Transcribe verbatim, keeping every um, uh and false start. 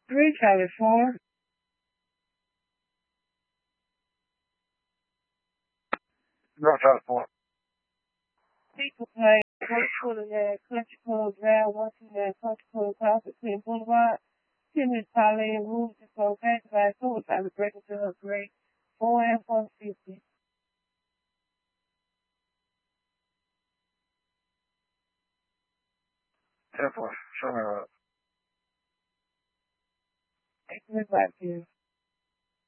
Three Charlie four. North Charlie four. People play Coach Quarter there, Country Club Drive, Washington there, Country Club Classic, Clean Boulevard, ten minutes parlay and rules to go back to back, so it's time to break into a great four and four fifty. Ten four. Show me what. Take me back here.